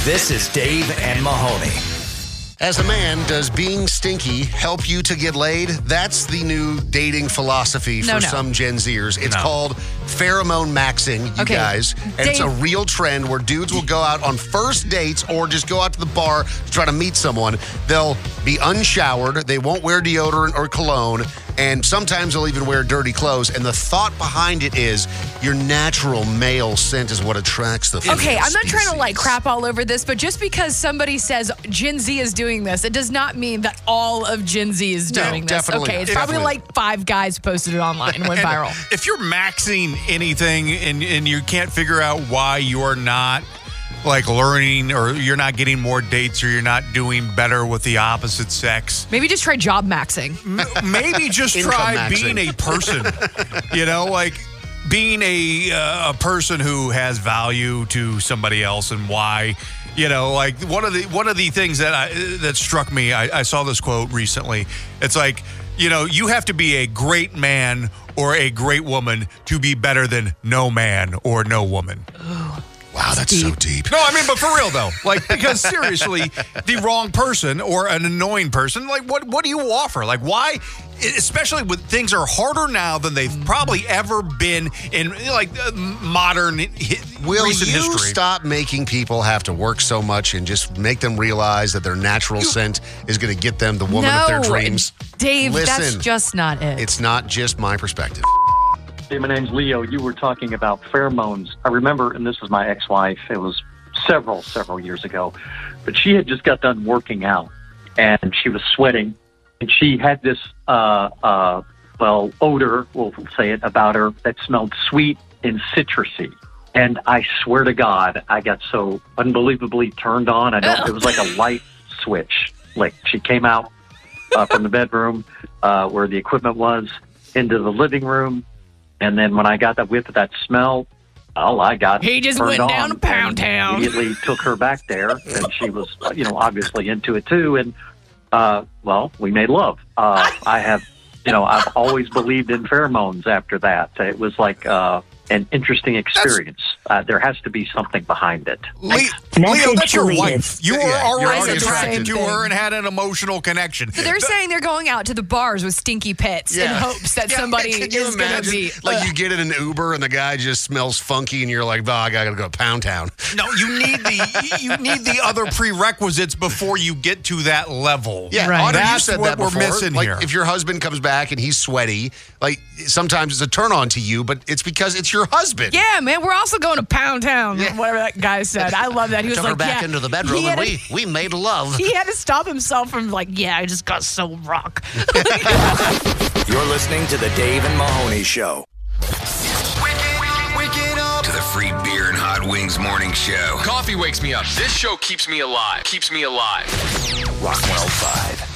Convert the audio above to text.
This is Dave and Mahoney. As a man, does being stinky help you to get laid? That's the new dating philosophy for some Gen Zers. It's called pheromone maxing, you guys. And it's a real trend where dudes will go out on first dates or just go out to the bar to try to meet someone. They'll be unshowered. They won't wear deodorant or cologne. And sometimes they'll even wear dirty clothes. And the thought behind it is your natural male scent is what attracts the female Okay, I'm not species. trying to crap all over this, but just because somebody says Gen Z is doing this, it does not mean that all of Gen Z is doing this. Definitely Okay, not. it's probably Definitely. like 5 guys posted it online and went viral. If you're maxing anything and you can't figure out why you're not learning, or you're not getting more dates, or you're not doing better with the opposite sex, Maybe just try job maxing. maybe just try maxing. being a person. Being a person who has value to somebody else, and why. One of the things that struck me, I saw this quote recently. It's you have to be a great man or a great woman to be better than no man or no woman. Wow, that's so deep. No, but for real though, because seriously, the wrong person or an annoying person, what do you offer? Why? Especially when things are harder now than they've probably ever been in modern Will recent you history. stop making people have to work so much and just make them realize that their natural scent is going to get them the woman of their dreams? Dave, that's Listen, just not it. it's not just my perspective. Hey, my name's Leo. You were talking about pheromones. I remember, and this is my ex-wife, it was several years ago, but she had just got done working out, and she was sweating, and she had this, odor, we'll say it, about her that smelled sweet and citrusy. And I swear to God, I got so unbelievably turned on. It was like a light switch. She came out from the bedroom where the equipment was into the living room. And then when I got that whiff of that smell, I got He just turned went on down to Pound and Town. Immediately took her back there, and she was, obviously into it too. And we made love. I've always believed in pheromones after that. It was an interesting experience. There has to be something behind it. Leo, that's your wife. You were you're already already attracted to attracted. her and had an emotional connection. So they're saying they're going out to the bars with stinky pits in hopes that somebody Can you is going to imagine? be... You get in an Uber and the guy just smells funky and you're like, I got to go to Pound Town. No, you need the other prerequisites before you get to that level. Yeah, Right. Audrey, you That's said what that before. we're missing here. If your husband comes back and he's sweaty, sometimes it's a turn on to you, but it's because it's your husband. Yeah, man, we're also going to Pound Town, Yeah. whatever that guy said. I love that. He was Took like, her back into the bedroom He had and to- we made love. He had to stop himself from I just got so rock. You're listening to the Dave and Mahoney Show. To the free beer and hot wings morning show. Coffee wakes me up. This show keeps me alive. Rock 105.